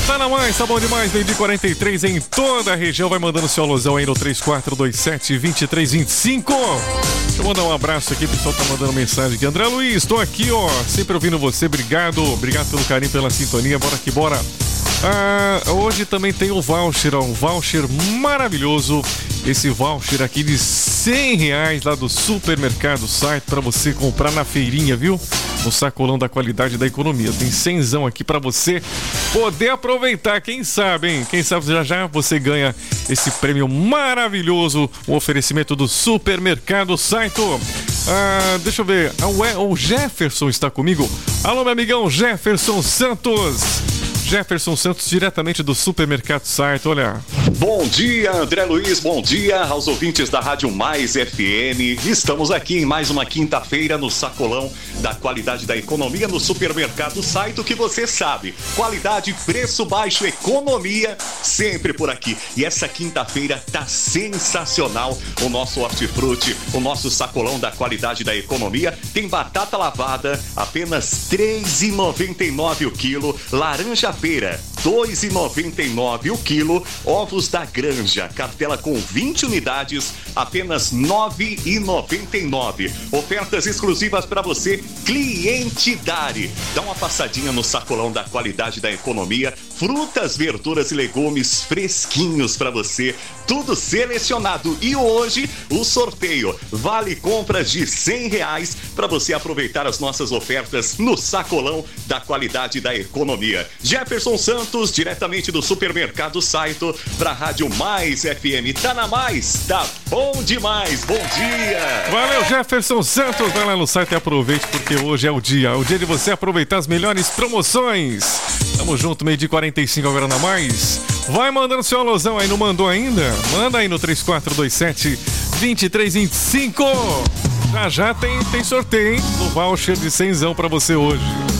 Tá na mais, tá bom demais, meio-dia 43 em toda a região. Vai mandando seu alusão aí no 3427-2325. Deixa eu mandar um abraço aqui, o pessoal tá mandando mensagem aqui. André Luiz, tô aqui, ó, sempre ouvindo você, obrigado pelo carinho, pela sintonia, bora que bora. Hoje também tem o voucher, ó, um voucher maravilhoso. Esse voucher aqui de R$100 lá do Supermercado Site pra você comprar na feirinha, viu? No sacolão da qualidade da economia. Tem 100zão aqui pra você poder aproveitar, quem sabe, hein? Quem sabe já você ganha esse prêmio maravilhoso, um oferecimento do Supermercado Site. Deixa eu ver, o Jefferson está comigo. Alô, meu amigão Jefferson Santos. Jefferson Santos, diretamente do Supermercado Site, olha. Bom dia, André Luiz, bom dia aos ouvintes da Rádio Mais FM. Estamos aqui em mais uma quinta-feira no sacolão da qualidade da economia no Supermercado Site, o que você sabe. Qualidade, preço baixo, economia, sempre por aqui. E essa quinta-feira tá sensacional o nosso hortifruti, o nosso sacolão da qualidade da economia. Tem batata lavada, apenas R$3,99 o quilo, laranja feira, R$2,99 o quilo, ovos da Granja, cartela com 20 unidades, apenas R$9,99. Ofertas exclusivas para você, Cliente Dari. Dá uma passadinha no sacolão da qualidade da economia, frutas, verduras e legumes fresquinhos para você, tudo selecionado. E hoje o sorteio vale compras de R$100 para você aproveitar as nossas ofertas no sacolão da qualidade da economia. Jefferson Santos, diretamente do Supermercado Saito, para a Rádio Mais FM. Tá na mais, tá bom demais, bom dia! Valeu, Jefferson Santos, vai lá no site e aproveite, porque hoje é o dia de você aproveitar as melhores promoções. Tamo junto, meio-dia 45 agora na mais. Vai mandando seu alusão aí, não mandou ainda? Manda aí no 3427-2325. Já tem sorteio, hein? No voucher de 100zão pra você hoje.